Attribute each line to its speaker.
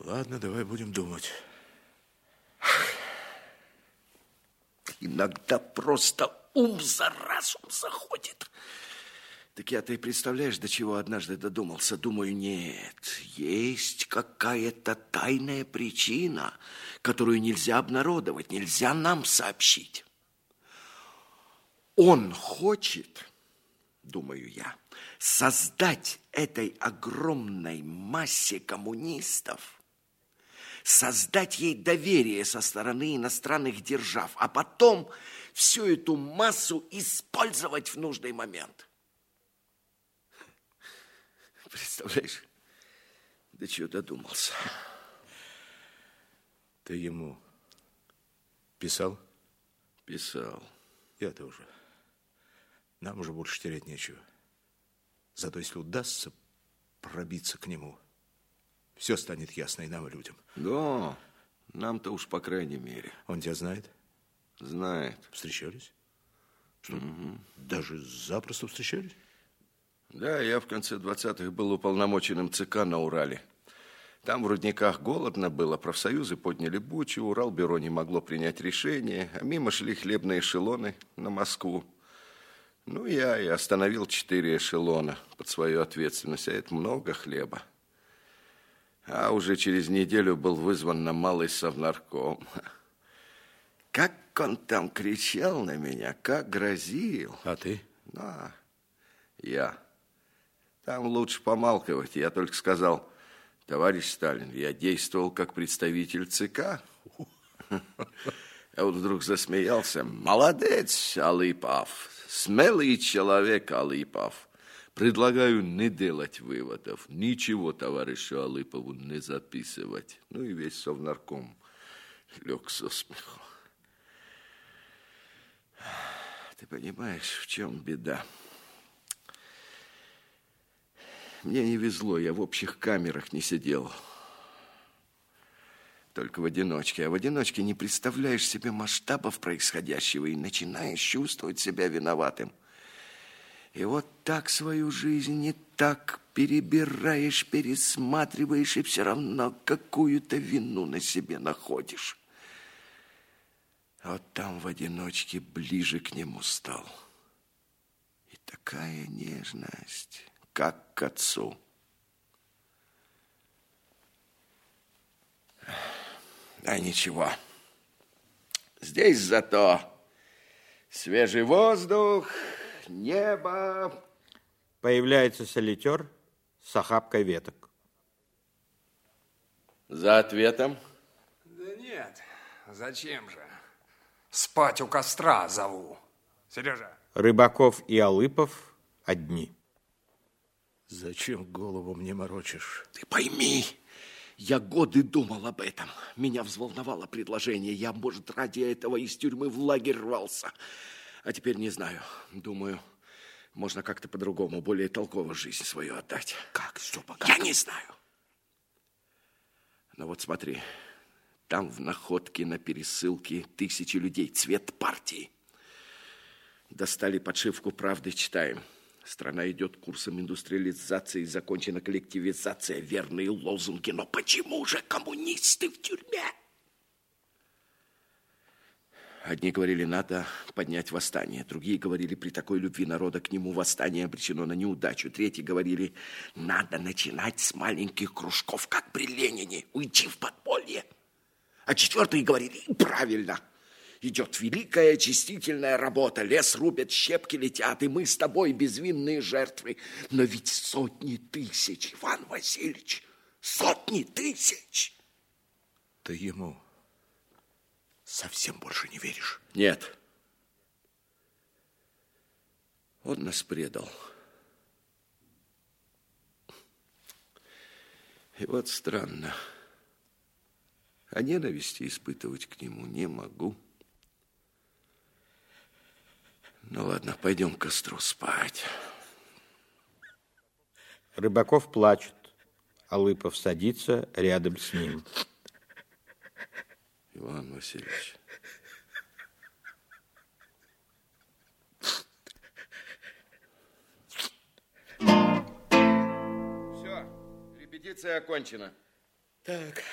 Speaker 1: Ладно, давай будем думать.
Speaker 2: Иногда просто ум за разум заходит. Так я-то и представляешь, до чего однажды додумался. Думаю, нет, есть какая-то тайная причина, которую нельзя обнародовать, нельзя нам сообщить. Он хочет, думаю я, создать этой огромной массе коммунистов, создать ей доверие со стороны иностранных держав, а потом всю эту массу использовать в нужный момент. Представляешь, до чего додумался.
Speaker 1: Ты ему писал?
Speaker 2: Писал.
Speaker 1: Я тоже. Нам уже больше терять нечего. Зато если удастся пробиться к нему, все станет ясно и нам, и людям.
Speaker 2: Да, нам-то уж по крайней мере.
Speaker 1: Он тебя знает?
Speaker 2: Знает.
Speaker 1: Встречались? Что, даже запросто встречались?
Speaker 2: Да, я в конце 20-х был уполномоченным ЦК на Урале. Там в рудниках голодно было, профсоюзы подняли бучу, Уралбюро не могло принять решение, а мимо шли хлебные эшелоны на Москву. Ну, я и остановил 4 эшелона под свою ответственность, а это много хлеба. А уже через неделю был вызван на малый совнарком. Как он там кричал на меня, как грозил.
Speaker 1: А ты?
Speaker 2: Да, я. Там лучше помалкивать. Я только сказал: товарищ Сталин, я действовал как представитель ЦК. А он вдруг засмеялся. Молодец, Алипов. Смелый человек, Алипов. Предлагаю не делать выводов. Ничего товарищу Алипову не записывать. Ну и весь совнарком лег со смеху. Ты понимаешь, в чем беда? Мне не везло, я в общих камерах не сидел. Только в одиночке. А в одиночке не представляешь себе масштабов происходящего и начинаешь чувствовать себя виноватым. И вот так свою жизнь и так перебираешь, пересматриваешь, и все равно какую-то вину на себе находишь. А вот там в одиночке ближе к нему стал. И такая нежность, как к отцу. А ничего. Здесь зато свежий воздух, небо.
Speaker 3: Появляется солитер с охапкой веток.
Speaker 2: За ответом?
Speaker 4: Да нет, зачем же? Спать у костра зову. Сережа.
Speaker 3: Рыбаков и Алипов одни.
Speaker 1: Зачем голову мне морочишь?
Speaker 2: Ты пойми, я годы думал об этом. Меня взволновало предложение. Я, может, ради этого из тюрьмы в лагерь рвался. А теперь не знаю. Думаю, можно как-то по-другому, более толково жизнь свою отдать.
Speaker 1: Как? Степа, как?
Speaker 2: Я не знаю. Но вот смотри, там в находке на пересылке 1000 людей, цвет партии. Достали подшивку «Правды», читаем. Страна идет курсом индустриализации, закончена коллективизация, верные лозунги. Но почему же коммунисты в тюрьме? Одни говорили, надо поднять восстание. Другие говорили, при такой любви народа к нему восстание обречено на неудачу. Третьи говорили, надо начинать с маленьких кружков, как при Ленине, уйти в подполье. А четвертые говорили, правильно, идет великая очистительная работа. Лес рубят, щепки летят, и мы с тобой безвинные жертвы. Но ведь сотни тысяч, Иван Васильевич, сотни тысяч.
Speaker 1: Ты ему совсем больше не веришь?
Speaker 2: Нет. Он нас предал. И вот странно. А ненависти испытывать к нему не могу. Ну ладно, пойдем к костру спать.
Speaker 3: Рыбаков плачет. Алипов садится рядом с ним.
Speaker 2: Иван Васильевич. Все, репетиция окончена.
Speaker 1: Так,